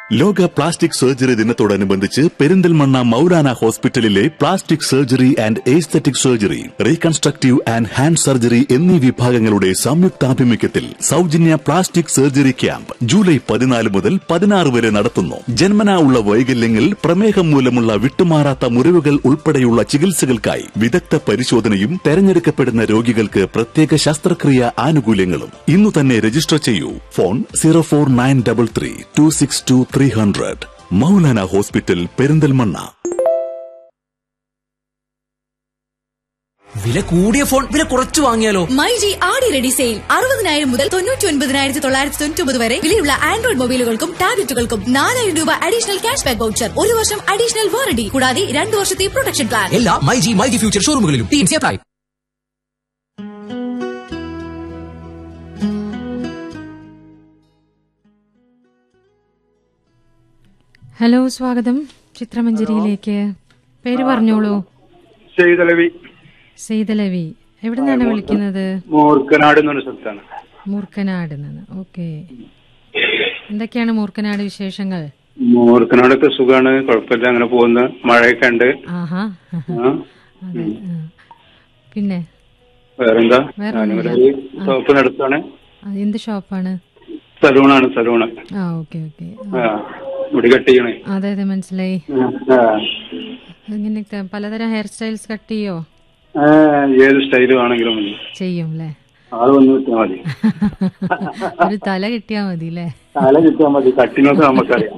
ലോക plastic surgery ദിനത്തോടനുബന്ധിച്ച് പെരിന്തൽമണ്ണ മൗലാന ഹോസ്പിറ്റലിലെ plastic surgery and aesthetic surgery, reconstructive and hand surgery എന്നീ വിഭാഗങ്ങളുടെ സംയുക്താഭിമുഖ്യത്തിൽ സൗജന്യ പ്ലാസ്റ്റിക് സർജറി ക്യാമ്പ് ജൂലൈ 14 മുതൽ 16 വരെ നടത്തുന്നു. ജന്മനാ ഉള്ള വൈകല്യങ്ങൾ, പ്രമേഹം മൂലമുള്ള വിട്ടുമാറാത്ത മുറിവുകൾ ഉൾപ്പെടെയുള്ള ചികിത്സകൾക്കായി വിദഗ്ധ പരിശോധനയും തെരഞ്ഞെടുക്കപ്പെടുന്ന രോഗികൾക്ക് പ്രത്യേക ശസ്ത്രക്രിയ ആനുകൂല്യങ്ങളും. ഇന്നു തന്നെ രജിസ്റ്റർ ചെയ്യൂ. ഫോൺ 04933262300. മൗലാന ഹോസ്പിറ്റൽ, പെരിന്തൽമണ്ണ. വില കൂടിയ ഫോൺ വില കുറച്ചു വാങ്ങിയാലോ? മൈജി ആടി റെഡി സെയിൽ 69,000 മുതൽ 99,999 വരെ വിലയുള്ള ആൻഡ്രോയിഡ് മൊബൈലുകൾക്കും ടാബ്ലറ്റുകൾക്കും 4,000 രൂപ അഡീഷണൽ ക്യാഷ് ബാക്ക് വൗച്ചർ, 1 വർഷം അഡീഷണൽ വാറണ്ടി, കൂടാതെ 2 വർഷത്തെ പ്രൊട്ടക്ഷൻ പ്ലാൻ. എല്ലാ myG future ഷോറൂമുകളിലും teams apply. Hello, സ്വാഗതം ചിത്രമഞ്ജരിയിലേക്ക്. പേര് പറഞ്ഞോളൂ. സെയ്തലവി. എവിടെ നിന്നാണ് വിളിക്കുന്നത്? മൂർക്കനാട് എന്ന സ്ഥലത്താണ്. മൂർക്കനാട് നിന്ന്. ഓക്കെ, എന്തൊക്കെയാണ് മൂർക്കനാട് വിശേഷങ്ങൾ? മൂർക്കനാടൊക്കെ സുഖാണ്, കുഴപ്പമില്ല, അങ്ങനെ പോകുന്ന. മഴയൊക്കെ ഉണ്ട്. ആഹാ, അതെ. പിന്നെ വേറെന്താ? ഷോപ്പ് നടത്താണ്. എന്ത് ഷോപ്പാണ്? സലൂണാണ്. സലൂണ്. Okay okay. മുടി കട്ട് ചെയ്യണേ. അതെ അതെ, മനസ്സിലായി. ഇങ്ങനെ പലതരം ഹെയർ സ്റ്റൈൽസ് കട്ട് ചെയ്യോ? ഏത് സ്റ്റൈല് വേണമെങ്കിലും ചെയ്യും അല്ലേ? ആള് വന്ന് കിട്ടിയാൽ മതി. ഒരു തല കിട്ടിയാ മതി അല്ലേ? തല കിട്ടിയാൽ മതി. കട്ടിനൊക്കെ നമുക്കറിയാം.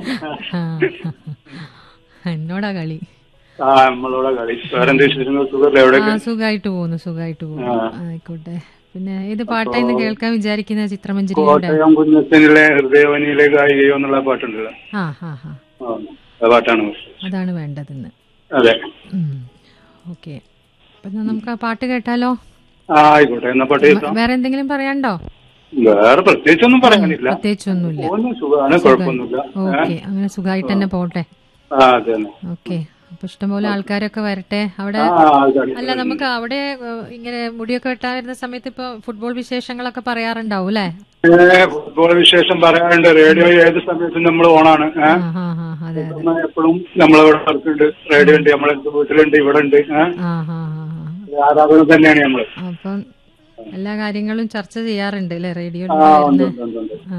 എന്നോടാ കളി. നമ്മളോടാ കളി. വേറെന്താ വിശേഷങ്ങൾ? സുഖമായിട്ട് പോകുന്നു. ആയിക്കോട്ടെ. പിന്നെ ഏത് പാട്ടായിരുന്നു കേൾക്കാൻ വിചാരിക്കുന്ന ചിത്രമഞ്ജരിയുടെ? കുഞ്ഞച്ചനിലെ ഹൃദയവനിയിലെ ഗായികയോ എന്നുള്ള പാട്ടുണ്ടല്ലോ, പാട്ടാണ്. അതാണ് വേണ്ടതെന്ന്. അതെ. ഓക്കെ, അപ്പൊ നമുക്ക് ആ പാട്ട് കേട്ടാലോ? ആയിക്കോട്ടെ, എന്നാ പാട്ട് കേൾക്കാം. വേറെ എന്തെങ്കിലും പറയാനുണ്ടോ? വേറെ പ്രത്യേകിച്ചൊന്നും പറയാനില്ല. പ്രത്യേകിച്ചൊന്നുമില്ല. സുഖമാണ്, കുഴപ്പമൊന്നുമില്ല. ഓക്കെ, അങ്ങനെ സുഖമായിട്ട് തന്നെ പോട്ടെ. ഓക്കെ, അപ്പൊ ഇഷ്ടംപോലെ ആൾക്കാരൊക്കെ വരട്ടെ അവിടെ. അല്ല, നമുക്ക് അവിടെ ഇങ്ങനെ മുടിയൊക്കെ വെട്ടാൻ വരുന്ന സമയത്ത് ഇപ്പൊ ഫുട്ബോൾ വിശേഷങ്ങളൊക്കെ പറയാറുണ്ടാവും അല്ലെ? ഫുട്ബോൾ വിശേഷം പറയാറുണ്ട്. റേഡിയോ ഏത് സമയത്തും നമ്മൾ ഓണാണ്. എപ്പോഴും നമ്മളിവിടെ അടുത്തുണ്ട്. റേഡിയോ ഉണ്ട്, നമ്മളെ വീട്ടിലുണ്ട്, ഇവിടെ ഉണ്ട്. ആരാധന തന്നെയാണ് നമ്മള്. അപ്പം എല്ലാ കാര്യങ്ങളും ചർച്ച ചെയ്യാറുണ്ട് അല്ലെ റേഡിയോ?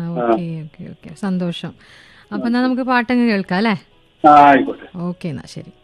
ഓക്കെ, സന്തോഷം. അപ്പൊ എന്നാ നമുക്ക് പാട്ടങ്ങ് കേൾക്കാം അല്ലെ? ആയിക്കോട്ടെ. ഓക്കെ, എന്നാ ശരി.